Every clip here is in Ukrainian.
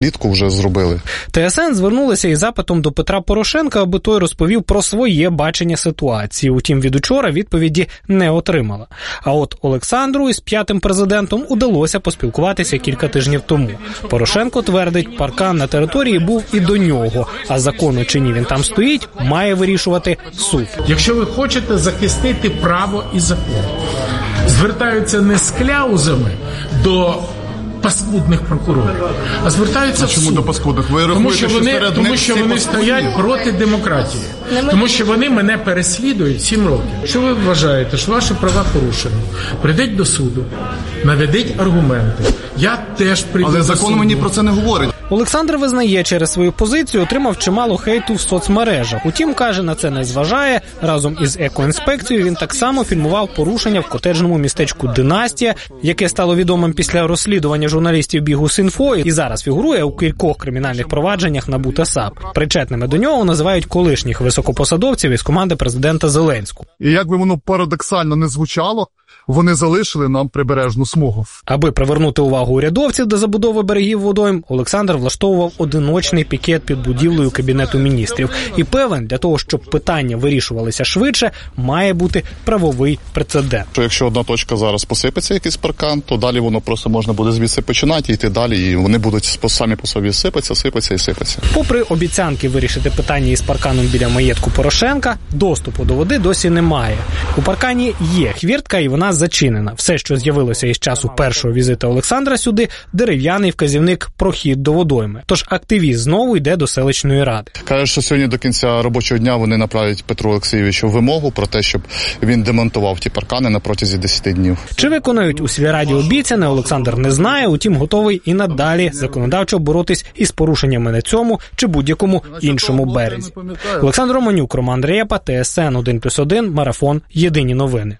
влітку вже зробили. ТСН звернулася із запитом до Петра Порошенка, аби той розповів про своє бачення ситуації. Утім, від учора відповіді не отримала. А от Олександру із п'ятим президентом удалося поспілкуватися кілька тижнів тому. Порошенко твердить, паркан на території був і до нього, а законно чи ні він там стоїть, має вирішувати суд. Якщо ви хочете захистити право і закон, звертаються не з кляузами до паскудних прокурорів, а звертаються в суд. Чому до паскудних? Ви Тому що вони стоять проти демократії. Тому що вони мене переслідують 7 років. Якщо ви вважаєте, що ваші права порушені, прийдіть до суду, наведіть аргументи. Я теж прийду до суду. Але закон мені про це не говорить. Олександр визнає, через свою позицію отримав чимало хейту в соцмережах. Утім, каже, на це не зважає. Разом із екоінспекцією він так само фільмував порушення в котеджному містечку Династія, яке стало відомим після розслідування журналістів Бігус.Інфо і зараз фігурує у кількох кримінальних провадженнях НАБУ та САП. Причетними до нього називають колишніх високопосадовців із команди президента Зеленського. І як би воно парадоксально не звучало, вони залишили нам прибережну смугу. Аби привернути увагу урядовців до забудови берегів водойм, Олександр влаштовував одиночний пікет під будівлею Кабінету міністрів. І певен, для того, щоб питання вирішувалися швидше, має бути правовий прецедент. Якщо одна точка зараз посипеться, якийсь паркан, то далі воно просто можна буде звідси починати і йти далі, і вони будуть самі по собі сипаться. Попри обіцянки вирішити питання із парканом біля маєтку Порошенка, доступу до води досі немає. У паркані є хвіртка, і вона зачинена. Все, що з'явилося із часу першого візиту Олександра сюди – дерев'яний вказівник «Прохід до водойми». Тож активіст знову йде до селищної ради. Каже, що сьогодні до кінця робочого дня вони направлять Петру Олексійовичу вимогу про те, щоб він демонтував ті паркани на протязі 10 днів. Чи виконають у сільраді обіцяне, Олександр не знає, утім готовий і надалі законодавчо боротись із порушеннями на цьому чи будь-якому іншому березі. Олександр Романюк, Роман Рєпа, ТСН 1+1, Марафон, Єдині новини.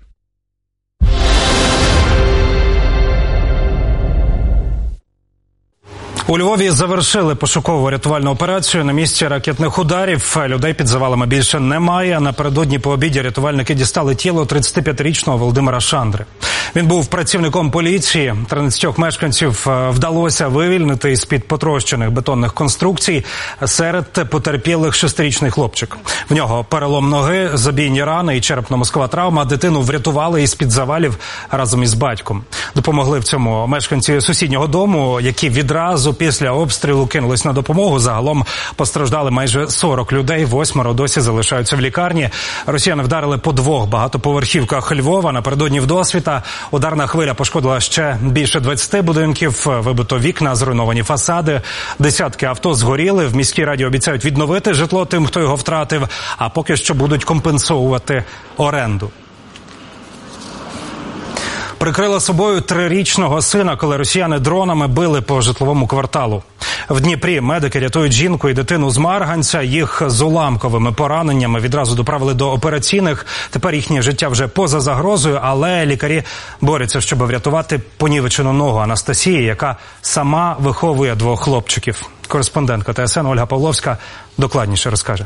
У Львові завершили пошуково-рятувальну операцію. На місці ракетних ударів людей під завалами більше немає. Напередодні по обіді рятувальники дістали тіло 35-річного Володимира Шандри. Він був працівником поліції. 13 мешканців вдалося вивільнити із-під потрощених бетонних конструкцій. Серед потерпілих 6-річний хлопчик. В нього перелом ноги, забійні рани і черепно-мозкова травма. Дитину врятували із-під завалів разом із батьком. Допомогли в цьому мешканці сусіднього дому, які відразу після обстрілу кинулись на допомогу. Загалом постраждали майже 40 людей, 8 досі залишаються в лікарні. Росіяни вдарили по 2 багатоповерхівках Львова. Напередодні вдосвіта ударна хвиля пошкодила ще більше 20 будинків, вибито вікна, зруйновані фасади. Десятки авто згоріли. В міській раді обіцяють відновити житло тим, хто його втратив, а поки що будуть компенсовувати оренду. Прикрила собою 3-річного сина, коли росіяни дронами били по житловому кварталу. В Дніпрі медики рятують жінку і дитину з Марганця. Їх з уламковими пораненнями відразу доправили до операційних. Тепер їхнє життя вже поза загрозою, але лікарі борються, щоб врятувати понівечену ногу Анастасії, яка сама виховує 2 хлопчиків. Кореспондентка ТСН Ольга Павловська докладніше розкаже.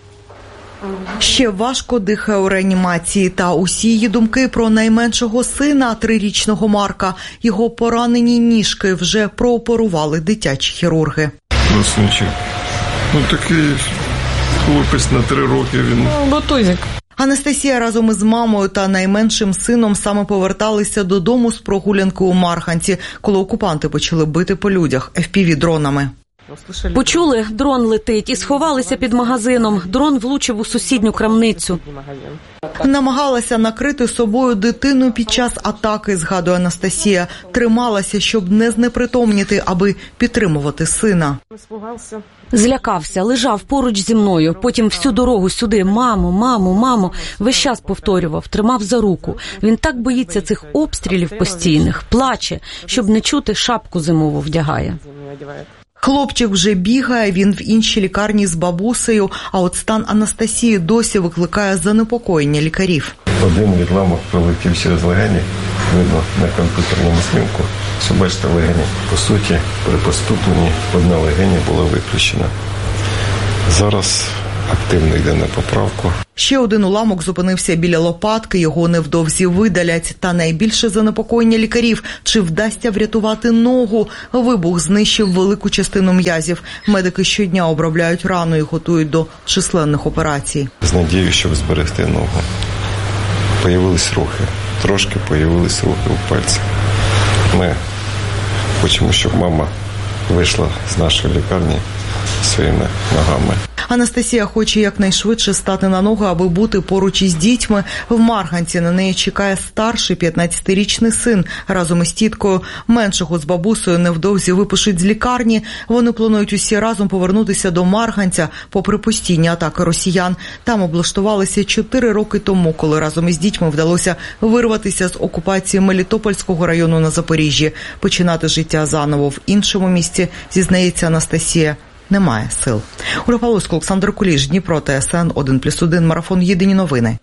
Ще важко дихає у реанімації, та усі її думки про найменшого сина, 3-річного Марка. Його поранені ніжки вже прооперували дитячі хірурги. Росничок. Такий хлопець на 3 роки він. Ботузик. Анастасія разом із мамою та найменшим сином саме поверталися додому з прогулянки у Марганці, коли окупанти почали бити по людях FPV-дронами. Почули, дрон летить, і сховалися під магазином. Дрон влучив у сусідню крамницю. Намагалася накрити собою дитину під час атаки, згадує Анастасія. Трималася, щоб не знепритомніти, аби підтримувати сина. Злякався, лежав поруч зі мною. Потім всю дорогу сюди: «Мамо, мамо, мамо». Весь час повторював, тримав за руку. Він так боїться цих обстрілів постійних, плаче, щоб не чути, шапку зимову вдягає. Хлопчик вже бігає, він в іншій лікарні з бабусею, а от стан Анастасії досі викликає занепокоєння лікарів. Один відламок пролетів через легені, видно на комп'ютерному знімку. Все, бачите, легені. По суті, при поступленні одна легені була виключена. Зараз активно йде на поправку. Ще один уламок зупинився біля лопатки, його невдовзі видалять. Та найбільше занепокоєння лікарів – чи вдасться врятувати ногу. Вибух знищив велику частину м'язів. Медики щодня обробляють рану і готують до численних операцій. З надією, щоб зберегти ногу. Появились рухи. Трошки появились рухи у пальцях. Ми хочемо, щоб мама вийшла з нашої лікарні своїми ногами. Анастасія хоче якнайшвидше стати на ноги, аби бути поруч із дітьми. В Марганці на неї чекає старший 15-річний син. Разом із тіткою меншого з бабусею невдовзі випишуть з лікарні. Вони планують усі разом повернутися до Марганця, попри постійні атаки росіян. Там облаштувалися 4 роки тому, коли разом із дітьми вдалося вирватися з окупації Мелітопольського району на Запоріжжі. Починати життя заново в іншому місці, зізнається Анастасія, немає сил. Ольга Павловська, Олександр Куліш, Дніпро, ТСН 1+1, марафон «Єдині новини».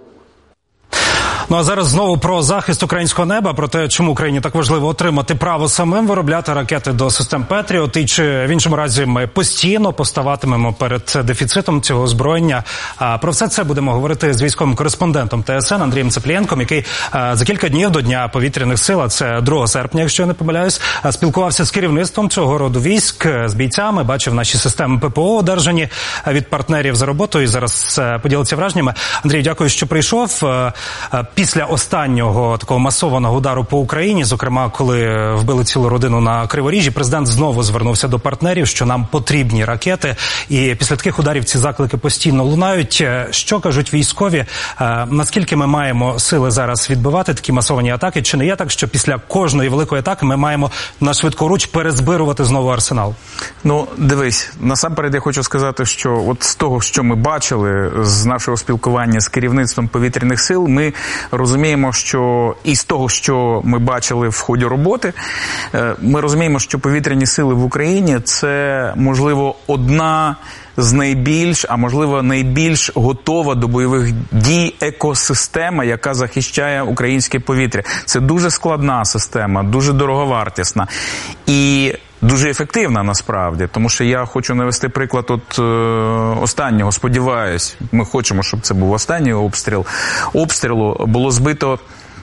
Ну а зараз знову про захист українського неба, про те, чому Україні так важливо отримати право самим виробляти ракети до систем Петріот, і чи в іншому разі ми постійно поставатимемо перед дефіцитом цього озброєння. Про все це будемо говорити з військовим кореспондентом ТСН Андрієм Цеплієнком, який за кілька днів до Дня повітряних сил, а це 2 серпня, якщо я не помиляюсь, спілкувався з керівництвом цього роду військ, з бійцями, бачив наші системи ППО, одержані від партнерів за роботою, і зараз поділиться враженнями. Андрій, дякую, що прийшов. Після останнього такого масованого удару по Україні, зокрема, коли вбили цілу родину на Криворіжжі, президент знову звернувся до партнерів, що нам потрібні ракети. І після таких ударів ці заклики постійно лунають. Що кажуть військові? Наскільки ми маємо сили зараз відбивати такі масовані атаки? Чи не є так, що після кожної великої атаки ми маємо на швидкоруч перезбирувати знову арсенал? Ну, дивись, насамперед я хочу сказати, що от з того, що ми бачили з нашого спілкування з керівництвом повітряних сил, ми розуміємо, що і з того, що ми бачили в ході роботи, ми розуміємо, що повітряні сили в Україні – це, можливо, одна з найбільш, а можливо найбільш готова до бойових дій екосистема, яка захищає українське повітря. Це дуже складна система, дуже дороговартісна і дуже ефективна насправді, тому що я хочу навести приклад останнього, сподіваюсь, ми хочемо, щоб це був останній обстрілу, було збито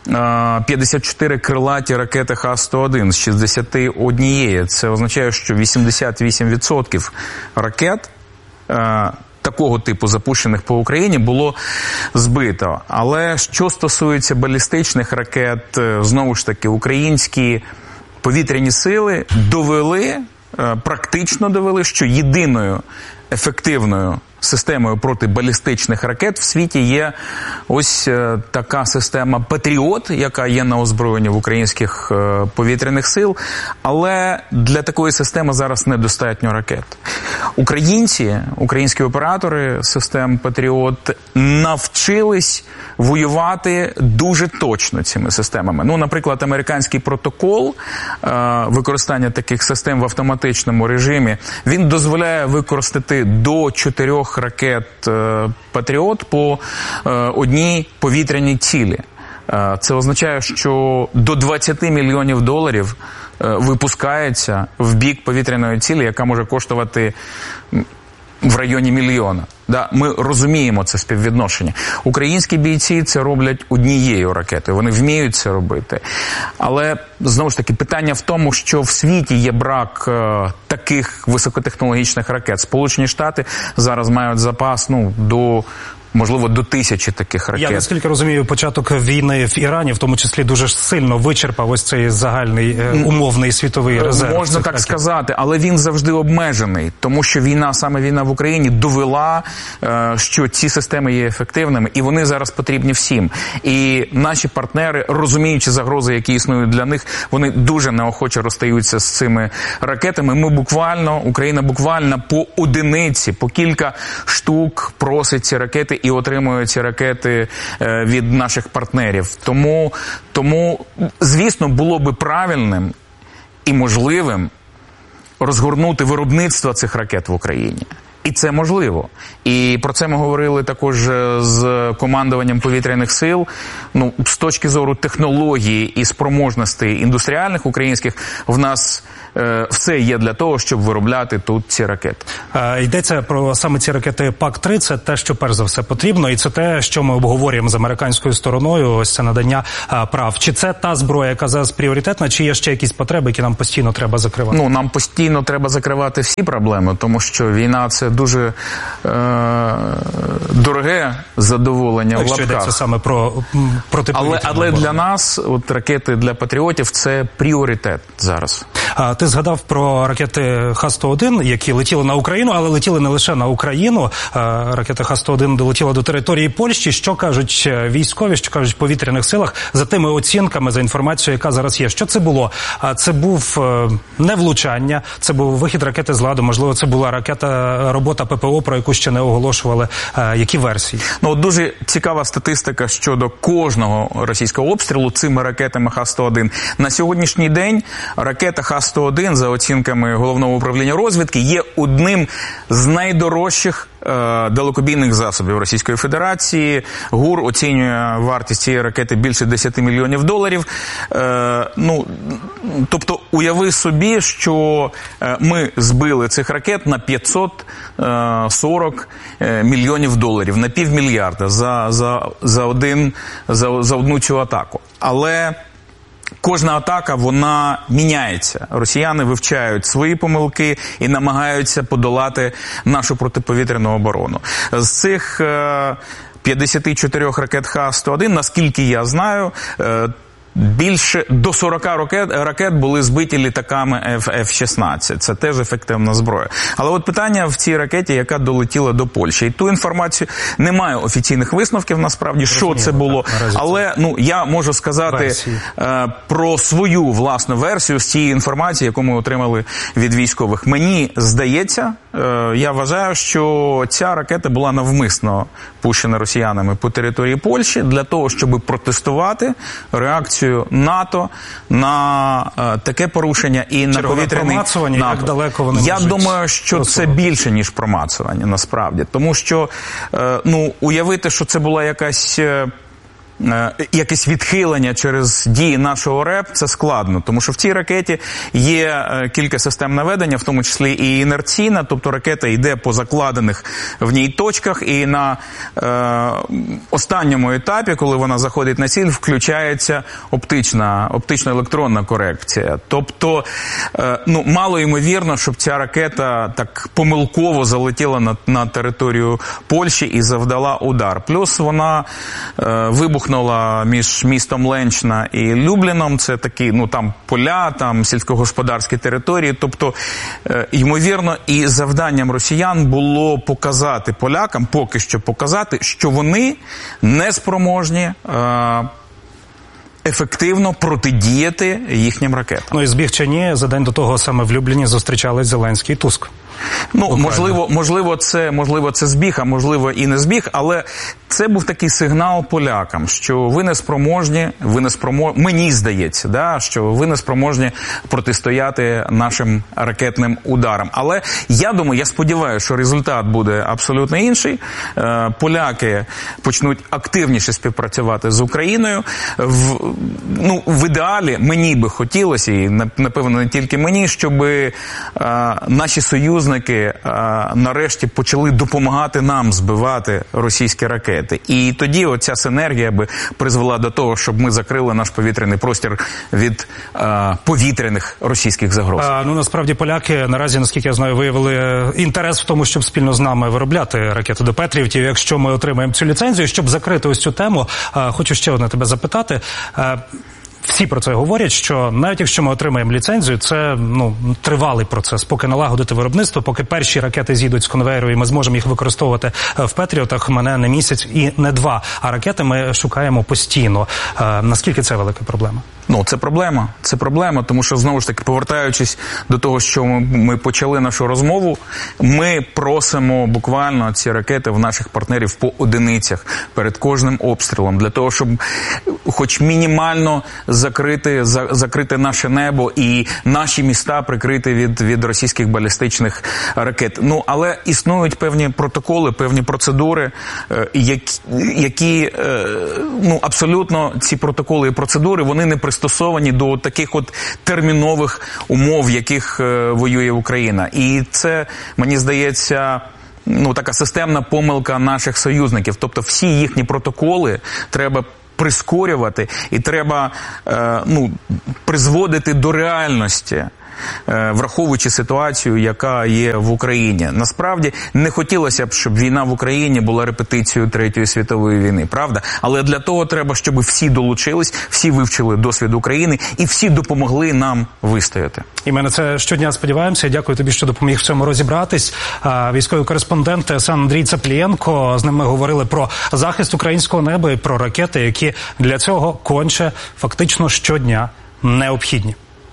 54 крилаті ракети Х-101 з 61. Це означає, що 88% ракет такого типу запущених по Україні було збито. Але що стосується балістичних ракет, знову ж таки, українські повітряні сили практично довели, що єдиною ефективною системою протибалістичних ракет в світі є ось така система «Патріот», яка є на озброєнні в українських повітряних сил, але для такої системи зараз недостатньо ракет. Українські оператори систем «Патріот» навчились воювати дуже точно цими системами. Ну, наприклад, американський протокол використання таких систем в автоматичному режимі, він дозволяє використати до 4 ракет «Патріот» по одній повітряній цілі. Це означає, що до $20 мільйонів випускається в бік повітряної цілі, яка може коштувати в районі мільйона. Да, ми розуміємо це співвідношення. Українські бійці це роблять однією ракетою, вони вміють це робити. Але, знову ж таки, питання в тому, що в світі є брак таких високотехнологічних ракет. Сполучені Штати зараз мають запас, можливо, до 1000 таких ракет. Я, наскільки розумію, початок війни в Ірані, в тому числі, дуже сильно вичерпав ось цей загальний умовний світовий резерв. Можна так сказати, але він завжди обмежений, тому що саме війна в Україні довела, що ці системи є ефективними, і вони зараз потрібні всім. І наші партнери, розуміючи загрози, які існують для них, вони дуже неохоче розстаються з цими ракетами. Україна буквально по одиниці, по кілька штук просить ці ракети і отримує ці ракети від наших партнерів. Тому, звісно, було би правильним і можливим розгорнути виробництво цих ракет в Україні. І це можливо. І про це ми говорили також з командуванням повітряних сил. Ну, з точки зору технології і спроможностей індустріальних українських, в нас все є для того, щоб виробляти тут ці ракети. Йдеться про саме ці ракети ПАК-3, це те, що перш за все потрібно, і це те, що ми обговорюємо з американською стороною, ось це надання прав. Чи це та зброя, яка зараз пріоритетна, чи є ще якісь потреби, які нам постійно треба закривати? Ну, нам постійно треба закривати всі проблеми, тому що війна – це дуже дороге задоволення в лапках. Якщо йдеться саме про протиповітряну але для нас, от ракети для патріотів – це пріоритет зараз. Ти згадав про ракети Х-101, які летіли на Україну, але летіли не лише на Україну. Ракета Х-101 долетіла до території Польщі. Що кажуть військові, що кажуть в повітряних силах за тими оцінками, за інформацією, яка зараз є? Що це було? Це був не влучання, це був вихід ракети з ладу, можливо, це була робота ППО, про яку ще не оголошували. Які версії? Ну, дуже цікава статистика щодо кожного російського обстрілу цими ракетами Х-101. На сьогоднішній день ракета Х-101, за оцінками Головного управління розвідки, є одним з найдорожчих далекобійних засобів Російської Федерації. ГУР оцінює вартість цієї ракети більше $10 мільйонів. Ну, тобто, уяви собі, що ми збили цих ракет на $540 мільйонів, на $500 мільярда за одну цю атаку. Але кожна атака, вона міняється. Росіяни вивчають свої помилки і намагаються подолати нашу протиповітряну оборону. З цих 54 ракет Х-101, наскільки я знаю, більше до 40 ракет були збиті літаками F-16. Це теж ефективна зброя. Але от питання в цій ракеті, яка долетіла до Польщі. І ту інформацію, немає офіційних висновків, насправді, що це було. Але я можу сказати про свою власну версію з цієї інформації, яку ми отримали від військових. Мені здається, я вважаю, що ця ракета була навмисно пущена росіянами по території Польщі для того, щоб протестувати реакцію НАТО на таке порушення і на повітряний напад. Я думаю, що це більше, ніж промацування, насправді. Тому що, уявити, що це була якесь відхилення через дії нашого РЕП, це складно, тому що в цій ракеті є кілька систем наведення, в тому числі і інерційна, тобто ракета йде по закладених в ній точках, і на останньому етапі, коли вона заходить на ціль, включається оптично-електронна корекція. Тобто, мало ймовірно, щоб ця ракета так помилково залетіла на територію Польщі і завдала удар. Плюс вона вибухнула між містом Ленчна і Любліном, це такі, там поля, там сільськогосподарські території, тобто, ймовірно, і завданням росіян було показати полякам, поки що показати, що вони не спроможні ефективно протидіяти їхнім ракетам. І збіг чи ні, за день до того саме в Любліні зустрічались Зеленський і Туск. Можливо, це збіг, а можливо і не збіг, але це був такий сигнал полякам, що ви не спроможні, мені здається, що ви не спроможні протистояти нашим ракетним ударам. Але я сподіваюся, що результат буде абсолютно інший. Поляки почнуть активніше співпрацювати з Україною. В ідеалі мені би хотілося, і напевно не тільки мені, щоб наші союзники нарешті почали допомагати нам збивати російські ракети. І тоді оця синергія би призвела до того, щоб ми закрили наш повітряний простір від повітряних російських загроз. Насправді поляки наразі, наскільки я знаю, виявили інтерес в тому, щоб спільно з нами виробляти ракети до Петріївців. Якщо ми отримаємо цю ліцензію, щоб закрити ось цю тему, хочу ще одне тебе запитати. Всі про це говорять, що навіть якщо ми отримаємо ліцензію, це тривалий процес, поки налагодити виробництво, поки перші ракети з'їдуть з конвейеру і ми зможемо їх використовувати в Петріотах, мене не місяць і не два. А ракети ми шукаємо постійно. Наскільки це велика проблема? Це проблема, тому що, знову ж таки, повертаючись до того, що ми почали нашу розмову, ми просимо буквально ці ракети в наших партнерів по одиницях перед кожним обстрілом, для того, щоб хоч мінімально закрити наше небо і наші міста прикрити від російських балістичних ракет. Ну, але існують певні протоколи, певні процедури, які абсолютно ці протоколи і процедури, вони не пристосовані до таких от термінових умов, в яких воює Україна. І це, мені здається, така системна помилка наших союзників. Тобто всі їхні протоколи треба прискорювати і треба призводити до реальності, враховуючи ситуацію, яка є в Україні. Насправді, не хотілося б, щоб війна в Україні була репетицією Третьої світової війни, правда? Але для того треба, щоб всі долучились, всі вивчили досвід України і всі допомогли нам вистояти. І ми на це щодня сподіваємося. Дякую тобі, що допоміг в цьому розібратись. Військовий кореспондент ТСН Андрій Цаплієнко. З ним ми говорили про захист українського неба і про ракети, які для цього конче фактично щодня необхідні.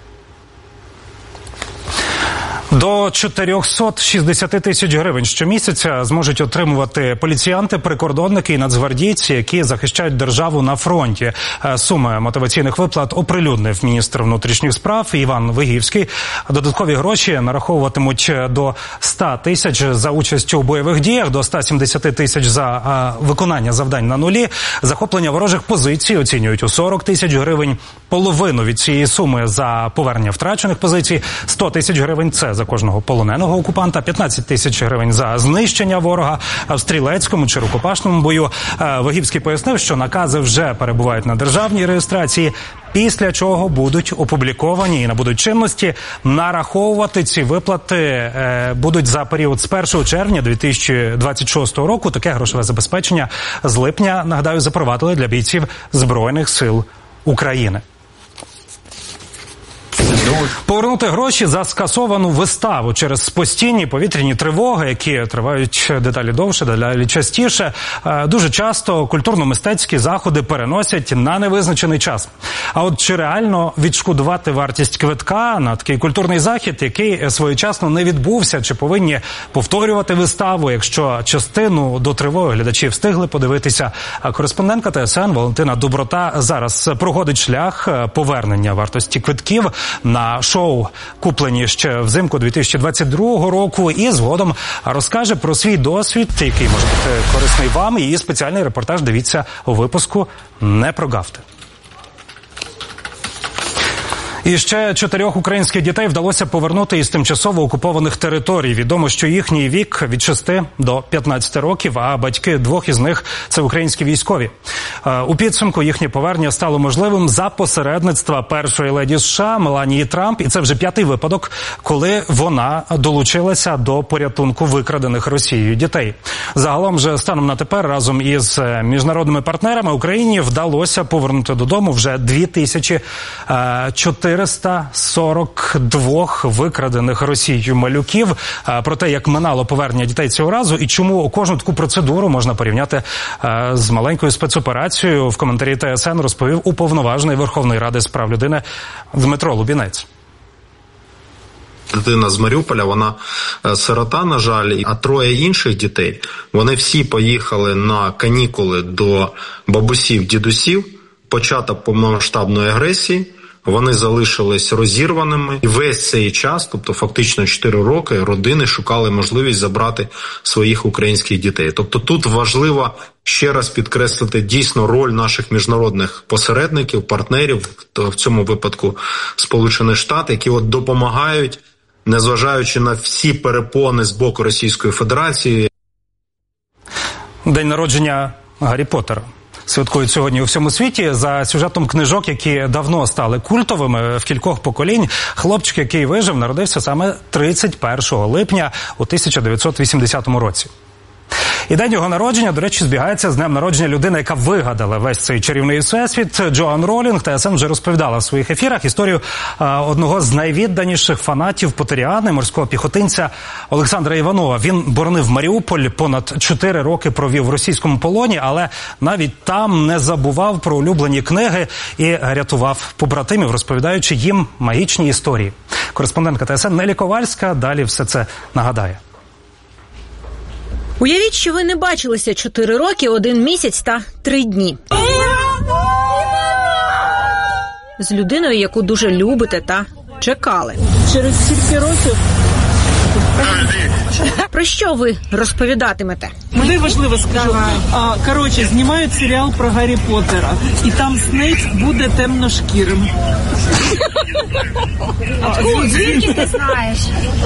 До 460 тисяч гривень щомісяця зможуть отримувати поліціянти, прикордонники і нацгвардійці, які захищають державу на фронті. Суми мотиваційних виплат оприлюднив міністр внутрішніх справ Іван Вигівський. Додаткові гроші нараховуватимуть до 100 тисяч за участь у бойових діях, до 170 тисяч за виконання завдань на нулі. Захоплення ворожих позицій оцінюють у 40 тисяч гривень. Половину від цієї суми за повернення втрачених позицій, 100 тисяч гривень – це за кожного полоненого окупанта, 15 тисяч гривень за знищення ворога в стрілецькому чи рукопашному бою. Вигівський пояснив, що накази вже перебувають на державній реєстрації, після чого будуть опубліковані і набудуть чинності. Нараховувати ці виплати будуть за період з 1 червня 2026 року. Таке грошове забезпечення з липня, нагадаю, запровадили для бійців Збройних сил України. Повернути гроші за скасовану виставу через постійні повітряні тривоги, які тривають дедалі довше, дедалі частіше. Дуже часто культурно-мистецькі заходи переносять на невизначений час. А от чи реально відшкодувати вартість квитка на такий культурний захід, який своєчасно не відбувся, чи повинні повторювати виставу, якщо частину до тривоги глядачі встигли подивитися? Кореспондентка ТСН Валентина Доброта зараз проходить шлях повернення вартості квитків на шоу, куплені ще взимку 2022 року, і згодом розкаже про свій досвід, який може бути корисний вам. Її спеціальний репортаж дивіться у випуску «Не прогавте». І ще 4 українських дітей вдалося повернути із тимчасово окупованих територій. Відомо, що їхній вік від 6 до 15 років, а батьки 2 із них – це українські військові. У підсумку їхнє повернення стало можливим за посередництва першої леді США Меланії Трамп. І це вже 5-й випадок, коли вона долучилася до порятунку викрадених Росією дітей. Загалом же станом на тепер разом із міжнародними партнерами Україні вдалося повернути додому вже 2442 викрадених Росією малюків. Про те, як минало повернення дітей цього разу і чому кожну таку процедуру можна порівняти з маленькою спецоперацією, в коментарі ТСН розповів уповноважений Верховної Ради з прав людини Дмитро Лубінець. Дитина з Маріуполя, вона сирота, на жаль, а 3 інших дітей, вони всі поїхали на канікули до бабусів, дідусів, початок повномасштабної агресії. Вони залишились розірваними. І весь цей час, тобто фактично 4 роки, родини шукали можливість забрати своїх українських дітей. Тобто тут важливо ще раз підкреслити дійсно роль наших міжнародних посередників, партнерів, в цьому випадку Сполучені Штати, які допомагають, незважаючи на всі перепони з боку Російської Федерації. День народження Гаррі Поттера святкують сьогодні у всьому світі за сюжетом книжок, які давно стали культовими в кількох поколінь. Хлопчик, який вижив, народився саме 31 липня у 1980 році. І день його народження, до речі, збігається з днем народження людини, яка вигадала весь цей чарівний всесвіт. Джоан Ролінг. ТСН вже розповідала в своїх ефірах історію одного з найвідданіших фанатів Поттеріани, морського піхотинця Олександра Іванова. Він боронив Маріуполь, понад 4 роки провів в російському полоні, але навіть там не забував про улюблені книги і рятував побратимів, розповідаючи їм магічні історії. Кореспондентка ТСН Нелі Ковальська далі все це нагадає. Уявіть, що ви не бачилися 4 роки, 1 місяць та 3 дні. з людиною, яку дуже любите та чекали. Через стільки років. Про що ви розповідатимете? Мені важливо скажу. Коротше, знімають серіал про Гаррі Поттера. І там Снейп буде темношкірим. Звідки ти знаєш?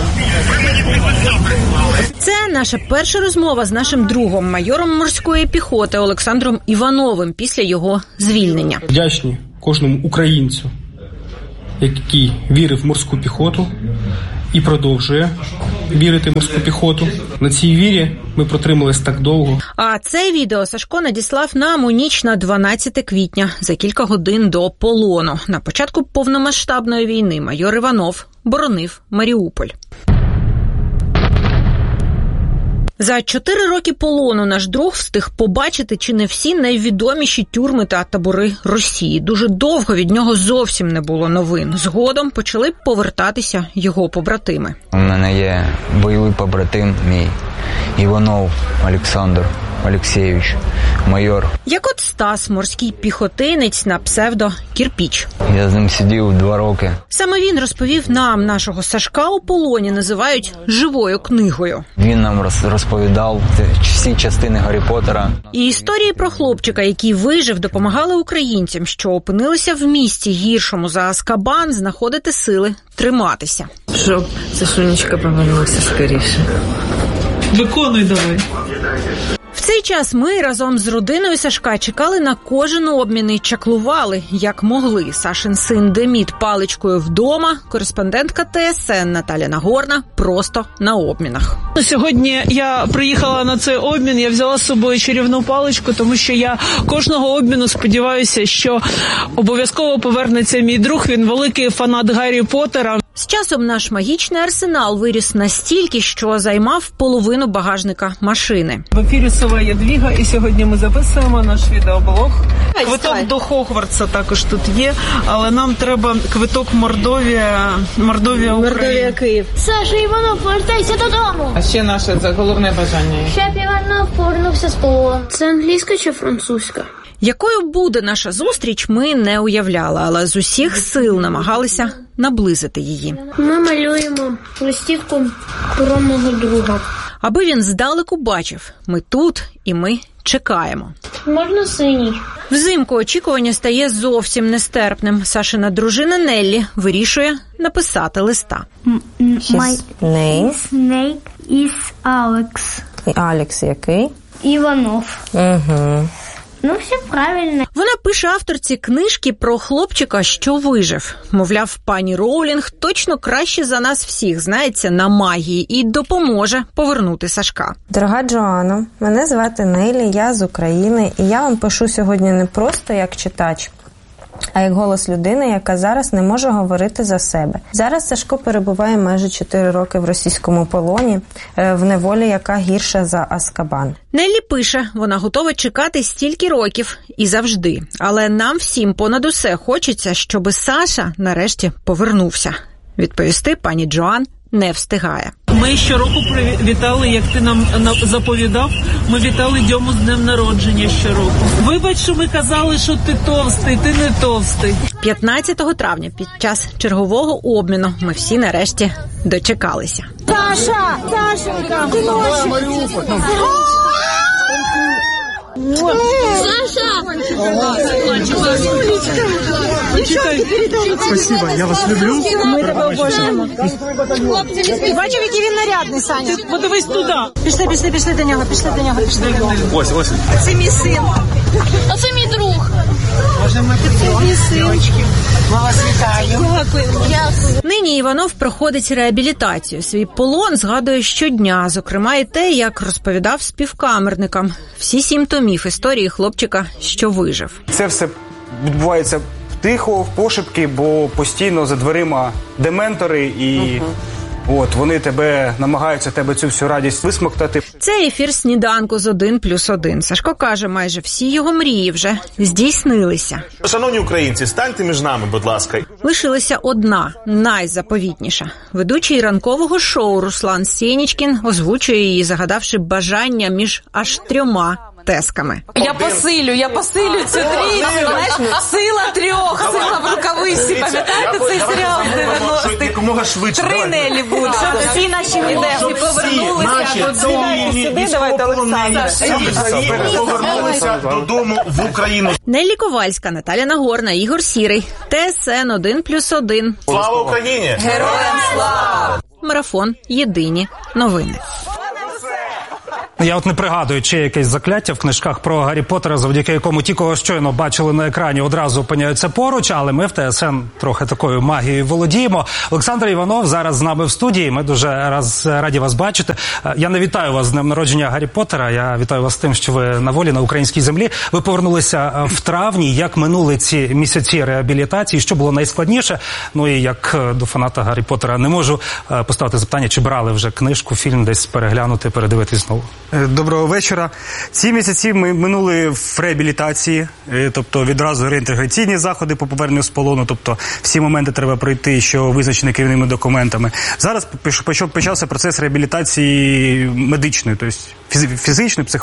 Це наша перша розмова з нашим другом, майором морської піхоти Олександром Івановим після його звільнення. Вдячні кожному українцю, який вірив в морську піхоту і продовжує вірити в морську піхоту. На цій вірі ми протримались так довго. А це відео Сашко надіслав нам у ніч на 12 квітня, за кілька годин до полону. На початку повномасштабної війни майор Іванов боронив Маріуполь. За 4 роки полону наш друг встиг побачити чи не всі найвідоміші тюрми та табори Росії. Дуже довго від нього зовсім не було новин. Згодом почали повертатися його побратими. У мене є бойовий побратим мій, Іванов Олександр Олексійович, майор. Як от Стас, морський піхотинець на псевдо Кірпіч. Я з ним сидів 2 роки. Саме він розповів нам, нашого Сашка у полоні називають живою книгою. Він нам розповідав всі частини Гаррі Поттера. І історії про хлопчика, який вижив, допомагали українцям, що опинилися в місті гіршому за Азкабан, знаходити сили триматися. Щоб Сашунечка повернувся скоріше. Виконуй давай. В цей час ми разом з родиною Сашка чекали на кожен обмін і чаклували, як могли. Сашин син Демід паличкою вдома, кореспондентка ТСН Наталя Нагорна просто на обмінах. Сьогодні я приїхала на цей обмін, я взяла з собою чарівну паличку, тому що я кожного обміну сподіваюся, що обов'язково повернеться мій друг, він великий фанат Гаррі Поттера. З часом наш магічний арсенал виріс настільки, що займав половину багажника машини. В ефірі Сова Ядвіга, і сьогодні ми записуємо наш відеоблог. Квиток до Хогвартса також тут є, але нам треба квиток Мордовія Київ. Саша Іванов, повертайся додому. А ще наше головне бажання. Щоб Іванов повернувся з полону. Це англійська чи французька? Якою буде наша зустріч, ми не уявляли, але з усіх сил намагалися наблизити її. Ми малюємо листівку про мого друга. Аби він здалеку бачив, ми тут і ми чекаємо. Можна синій? Взимку очікування стає зовсім нестерпним. Сашина дружина Неллі вирішує написати листа. My name is Alex. Алекс який? Іванов. Угу. Ну, все правильно. Вона пише авторці книжки про хлопчика, що вижив. Мовляв, пані Роулінг точно краще за нас всіх знається на магії і допоможе повернути Сашка. Дорога Джоанно, мене звати Нелі, я з України, і я вам пишу сьогодні не просто як читач, а як голос людини, яка зараз не може говорити за себе. Зараз Сашко перебуває майже 4 роки в російському полоні, в неволі, яка гірша за Азкабан. Неллі пише, вона готова чекати стільки років і завжди. Але нам всім понад усе хочеться, щоби Саша нарешті повернувся. Відповісти пані Джоан не встигає. Ми щороку вітали, як ти нам заповідав, ми вітали Дьому з днем народження щороку. Вибач, що ми казали, що ти товстий, ти не товстий. 15 травня під час чергового обміну ми всі нарешті дочекалися. Саша! Саша! Ти можеш! Саша! Спасибо, я вас люблю. Ми тебе обожаємо. Бачив, який він нарядний, Саня. Ти подивись туди. Пішли до нього. Ось. Це мій син. А це мій друг. Боже мати, це мій синчик. Ми вас вітаємо. Нині Іванов проходить реабілітацію. Свій полон згадує щодня, зокрема і те, як розповідав співкамерникам. Всі 7 томів історії хлопчика, що вижив. Це все відбувається тихо, в пошепки, бо постійно за дверима дементори і вони намагаються тебе цю всю радість висмоктати. Це ефір «Сніданку» з 1+1. Сашко каже, майже всі його мрії вже здійснилися. Шановні українці, станьте між нами, будь ласка. Лишилася одна, найзаповітніша. Ведучий ранкового шоу Руслан Сєнічкін озвучує її, загадавши бажання між аж 3 гротесками. Я посилю цю трійцю, знаєш, сила трьох, сила в рукавиці. Пам'ятаєте цей серіал з 90-х? Якомога швидше. 3 Нелі буде. Щоб всі наші відемні повернулися додому. Давайте, Олександр. Повернулися додому в Україну. Неллі Ковальська, Наталя Нагорна, Ігор Сірий. ТСН 1+1. Слава Україні! Героям слава! Марафон. Єдині новини. Я от не пригадую, чи якесь закляття в книжках про Гаррі Поттера, завдяки якому ті, кого щойно бачили на екрані, одразу опиняються поруч, але ми в ТСН трохи такою магією володіємо. Олександр Іванов зараз з нами в студії, ми дуже раді вас бачити. Я не вітаю вас з днем народження Гаррі Поттера, я вітаю вас з тим, що ви на волі, на українській землі. Ви повернулися в травні, як минули ці місяці реабілітації, що було найскладніше? Ну і як до фаната Гаррі Поттера не можу поставити запитання, чи брали вже книжку, фільм десь переглянути, передивитись знову? Доброго вечора. Ці місяці ми минули в реабілітації, тобто відразу реінтеграційні заходи по поверненню з полону, тобто всі моменти треба пройти, що визначені керівними документами. Зараз почався процес реабілітації медичної, тобто фізичної, психологічної.